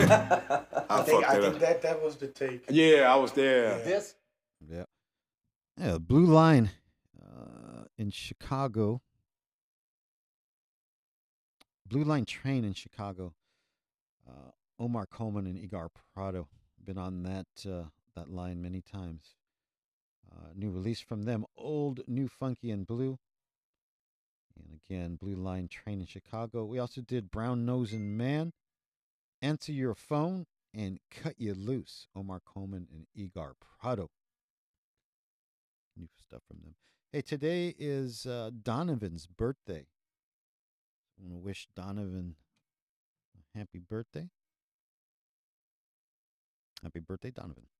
I think that was the take. Yeah, I was there. This Yeah. Yeah, Blue Line in Chicago. Blue Line train in Chicago. Omar Coleman and Igar Prado. Been on that line many times. New release from them, Old, New, Funky, and Blue. And again, Blue Line Train in Chicago. We also did Brown Nosin' Man, Answer Your Phone, and Cut You Loose, Omar Coleman and Igar Prado. New stuff from them. Hey, today is Donovan's birthday. I want to wish Donovan a happy birthday. Happy birthday, Donovan.